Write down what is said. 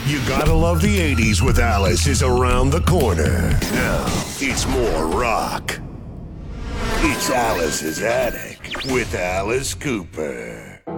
You gotta love the 80s with Alice is around the corner. Now, it's more rock. It's Alice's Attic with Alice Cooper.